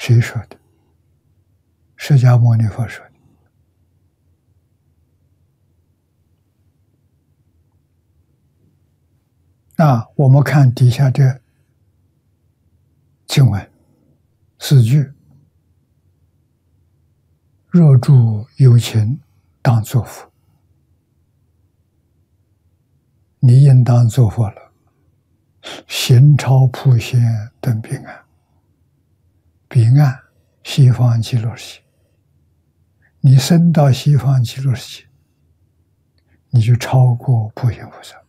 谁说的？释迦牟尼佛说的。我们看底下这经文4句：若诸有情，当作佛。你应当做佛了，行超普贤登彼岸。彼岸，西方极乐世界。你升到西方极乐世界，你就超过普贤菩萨。